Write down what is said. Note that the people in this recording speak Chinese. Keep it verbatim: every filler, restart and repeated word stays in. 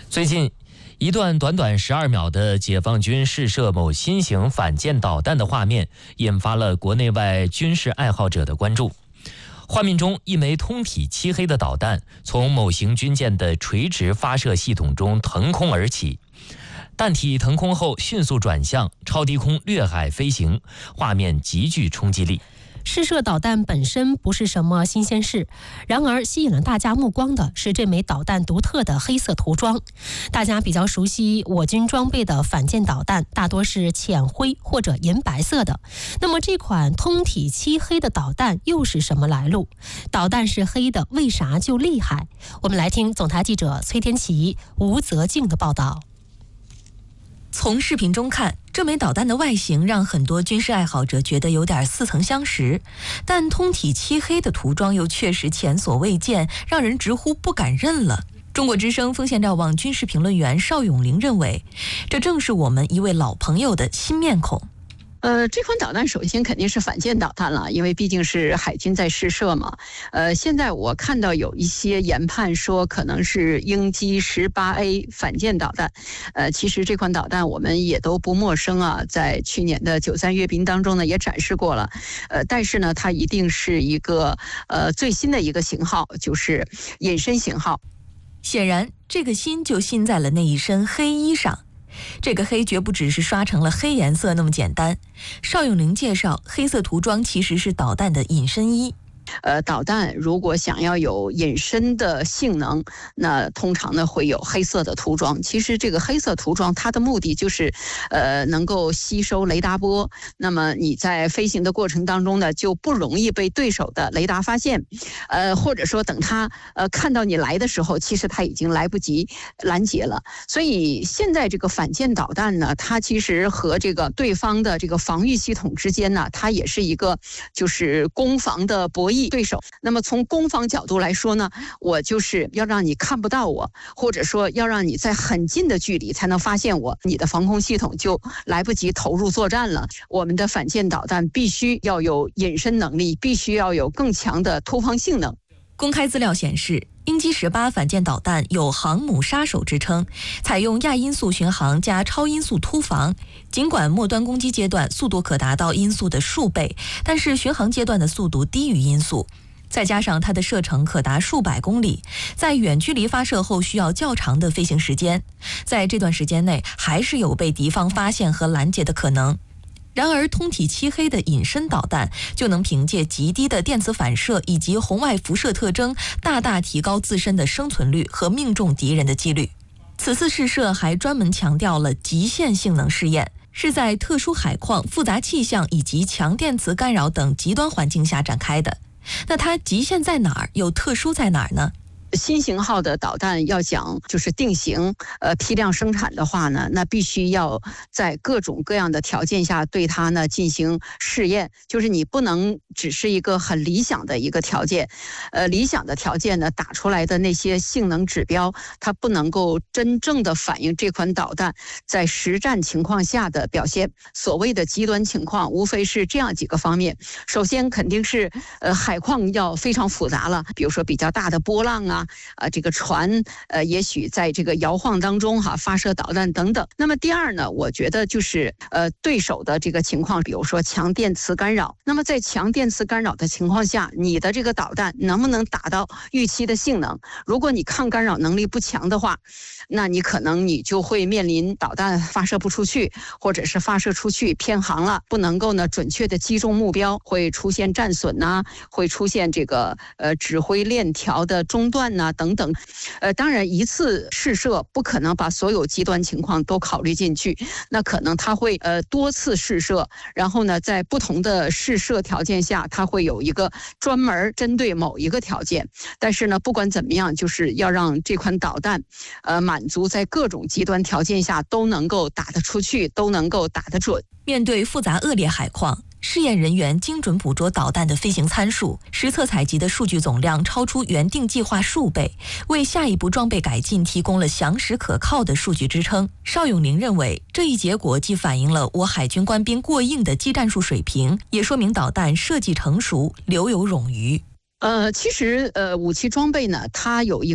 最近，一段短短十二秒的解放军试射某新型反舰导弹的画面，引发了国内外军事爱好者的关注。画面中，一枚通体漆黑的导弹从某型军舰的垂直发射系统中腾空而起，弹体腾空后迅速转向，超低空掠海飞行，画面极具冲击力。 试射导弹本身不是什么新鲜事，然而吸引了大家目光的是这枚导弹独特的黑色涂装。大家比较熟悉我军装备的反舰导弹，大多是浅灰或者银白色的。那么这款通体漆黑的导弹又是什么来路？导弹是黑的，为啥就厉害？我们来听总台记者崔天琪、吴泽静的报道。 从视频中看，这枚导弹的外形让很多军事爱好者觉得有点似曾相识，但通体漆黑的涂装又确实前所未见，让人直呼不敢认了。中国之声风险瞭望军事评论员邵永林认为，这正是我们一位老朋友的新面孔。 呃，这款导弹首先肯定是反舰导弹了，因为毕竟是海军在试射嘛。呃，现在我看到有一些研判说可能是鹰击 十八 A 反舰导弹。呃，其实这款导弹我们也都不陌生啊，在去年的九三阅兵当中呢也展示过了。呃，但是呢，它一定是一个呃最新的一个型号，就是隐身型号。 显然，这个新就新在了那一身黑衣上。这个黑绝不只是刷成了黑颜色那么简单。邵永林介绍，黑色涂装其实是导弹的隐身衣。 呃，导弹如果想要有隐身的性能，那通常呢会有黑色的涂装。其实这个黑色涂装它的目的就是，呃，能够吸收雷达波。那么你在飞行的过程当中呢，就不容易被对手的雷达发现，呃，或者说等他呃看到你来的时候，其实他已经来不及拦截了。所以现在这个反舰导弹呢，它其实和这个对方的这个防御系统之间呢，它也是一个就是攻防的博弈对手。那么从攻防角度来说呢，我就是要让你看不到我，或者说要让你在很近的距离才能发现我，你的防空系统就来不及投入作战了。我们的反舰导弹必须要有隐身能力，必须要有更强的突防性能。 公开资料显示，鹰击十八反舰导弹有航母杀手之称，采用亚音速巡航加超音速突防。尽管末端攻击阶段速度可达到音速的数倍，但是巡航阶段的速度低于音速，再加上它的射程可达数百公里，在远距离发射后需要较长的飞行时间，在这段时间内还是有被敌方发现和拦截的可能。然而，通体漆黑的隐身导弹就能凭借极低的电磁反射以及红外辐射特征，大大提高自身的生存率和命中敌人的几率。此次试射还专门强调了极限性能试验，是在特殊海况、复杂气象以及强电磁干扰等极端环境下展开的。那它极限在哪儿，又特殊在哪儿呢？ 新型号的导弹要讲就是定型，呃，批量生产的话呢，那必须要在各种各样的条件下对它呢进行试验。就是你不能只是一个很理想的一个条件，呃，理想的条件呢打出来的那些性能指标，它不能够真正的反映这款导弹在实战情况下的表现。所谓的极端情况，无非是这样几个方面。首先肯定是呃海况要非常复杂了，比如说比较大的波浪啊。呃，这个船呃，也许在这个摇晃当中哈发射导弹等等。那么第二呢，我觉得就是呃对手的这个情况，比如说强电磁干扰。那么在强电磁干扰的情况下，你的这个导弹能不能达到预期的性能？如果你抗干扰能力不强的话，那你可能你就会面临导弹发射不出去，或者是发射出去偏航了，不能够呢准确的击中目标，会出现战损呐、啊，会出现这个呃指挥链条的中断。呐等等，呃，当然一次试射不可能把所有极端情况都考虑进去，那可能它会呃多次试射，然后呢，在不同的试射条件下，它会有一个专门针对某一个条件。但是呢，不管怎么样，就是要让这款导弹，呃，满足在各种极端条件下都能够打得出去，都能够打得准。 面对复杂恶劣海况，试验人员精准捕捉导弹的飞行参数，实测采集的数据总量超出原定计划数倍，为下一步装备改进提供了详实可靠的数据支撑。邵永林认为，这一结果既反映了我海军官兵过硬的技战术水平，也说明导弹设计成熟，留有冗余。 呃，其实呃，武器装备呢，它有一